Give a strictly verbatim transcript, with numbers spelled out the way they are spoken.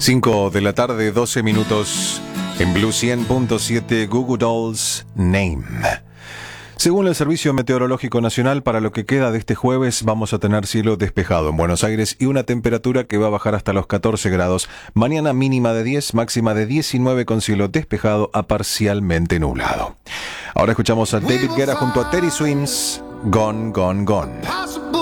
cinco de la tarde, doce minutos, en Blue cien punto siete, Google Dolls Name. Según el Servicio Meteorológico Nacional, para lo que queda de este jueves vamos a tener cielo despejado en Buenos Aires y una temperatura que va a bajar hasta los catorce grados. Mañana mínima de diez, máxima de diecinueve con cielo despejado a parcialmente nublado. Ahora escuchamos a David Guetta junto a Teddy Swims, Gone, Gone, Gone.